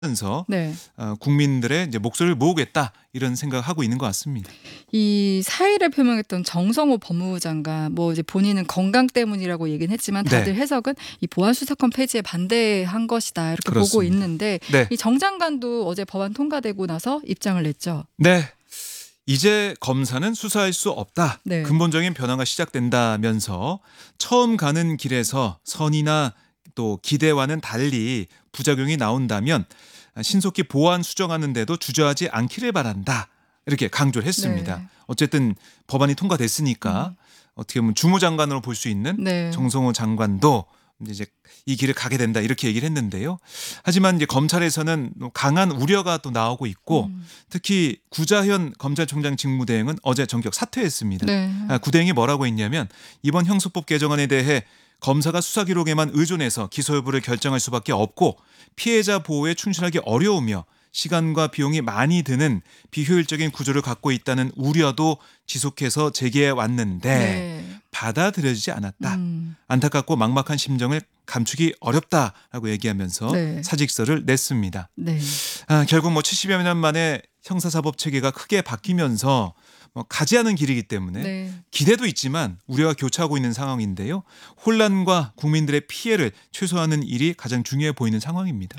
면서 네. 국민들의 이제 목소리를 모으겠다 이런 생각을 하고 있는 것 같습니다. 이 사의를 표명했던 정성호 법무부 장관 뭐 이제 본인은 건강 때문이라고 얘기는 했지만 다들 네. 해석은 이 보안 수사권 폐지에 반대한 것이다 이렇게 보고 그렇습니다. 있는데 네. 이 정 장관도 어제 법안 통과되고 나서 입장을 냈죠. 네. 이제 검사는 수사할 수 없다. 네. 근본적인 변화가 시작된다면서 처음 가는 길에서 선이나 또 기대와는 달리 부작용이 나온다면 신속히 보완 수정하는 데도 주저하지 않기를 바란다. 이렇게 강조를 했습니다. 네. 어쨌든 법안이 통과됐으니까 어떻게 보면 주무장관으로 볼 수 있는 네. 정성호 장관도 이제 이 길을 가게 된다 이렇게 얘기를 했는데요. 하지만 이제 검찰에서는 강한 우려가 또 나오고 있고 특히 구자현 검찰총장 직무대행은 어제 전격 사퇴했습니다. 네. 구대행이 뭐라고 했냐면 이번 형수법 개정안에 대해 검사가 수사 기록에만 의존해서 기소 여부를 결정할 수밖에 없고 피해자 보호에 충실하기 어려우며 시간과 비용이 많이 드는 비효율적인 구조를 갖고 있다는 우려도 지속해서 제기해 왔는데 네. 받아들여지지 않았다. 안타깝고 막막한 심정을 감추기 어렵다라고 얘기하면서 네. 사직서를 냈습니다. 네. 결국 뭐 70여 년 만에 형사사법 체계가 크게 바뀌면서 가지 않은 길이기 때문에 네. 기대도 있지만 우려가 교차하고 있는 상황인데요. 혼란과 국민들의 피해를 최소화하는 일이 가장 중요해 보이는 상황입니다.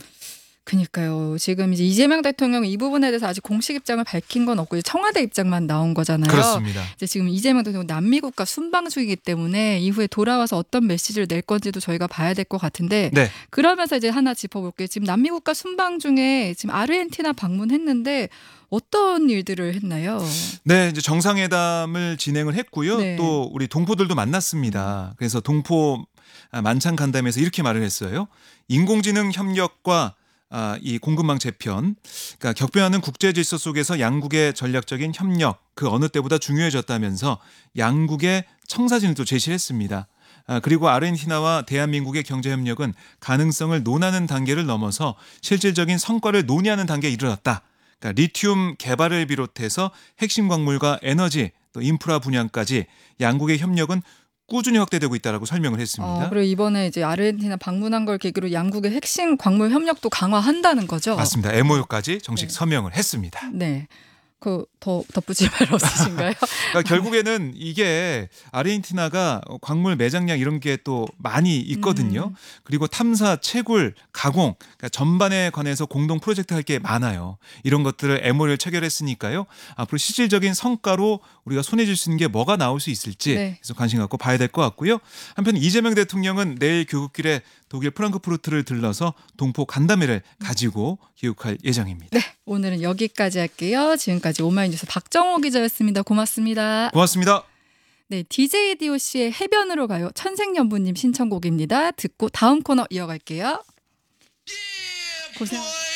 그니까요. 지금 이제 이재명 대통령 이 부분에 대해서 아직 공식 입장을 밝힌 건 없고 이제 청와대 입장만 나온 거잖아요. 그렇습니다. 이제 지금 이재명 대통령 남미국가 순방 중이기 때문에 이후에 돌아와서 어떤 메시지를 낼 건지도 저희가 봐야 될 것 같은데 네. 그러면서 이제 하나 짚어볼게요. 지금 남미국가 순방 중에 지금 아르헨티나 방문했는데 어떤 일들을 했나요? 네, 이제 정상회담을 진행을 했고요. 네. 또 우리 동포들도 만났습니다. 그래서 동포 만찬 간담회에서 이렇게 말을 했어요. 인공지능 협력과 이 공급망 재편, 그러니까 격변하는 국제 질서 속에서 양국의 전략적인 협력 그 어느 때보다 중요해졌다면서 양국의 청사진을 또 제시를 했습니다. 그리고 아르헨티나와 대한민국의 경제 협력은 가능성을 논하는 단계를 넘어서 실질적인 성과를 논의하는 단계에 이르렀다. 그러니까 리튬 개발을 비롯해서 핵심 광물과 에너지 또 인프라 분야까지 양국의 협력은 꾸준히 확대되고 있다라고 설명을 했습니다. 그리고 이번에 이제 아르헨티나 방문한 걸 계기로 양국의 핵심 광물 협력도 강화한다는 거죠. 맞습니다. MOU까지 정식 네. 서명을 했습니다. 네. 그 더 덧붙일 말 없으신가요? 그러니까 결국에는 이게 아르헨티나가 광물 매장량 이런 게 또 많이 있거든요. 그리고 탐사, 채굴, 가공 그러니까 전반에 관해서 공동 프로젝트 할 게 많아요. 이런 것들을 MOU를 체결했으니까요. 앞으로 실질적인 성과로 우리가 손에 쥘 수 있는 게 뭐가 나올 수 있을지 네. 계속 관심 갖고 봐야 될 것 같고요. 한편 이재명 대통령은 내일 교국길에 독일 프랑크푸르트를 들러서 동포 간담회를 가지고 귀국할 예정입니다. 네. 오늘은 여기까지 할게요. 지금까지 오마이뉴스 박정호 기자였습니다. 고맙습니다. 고맙습니다. 네, DJ DOC의 해변으로 가요. 천생연분님 신청곡입니다. 듣고 다음 코너 이어갈게요. 고생.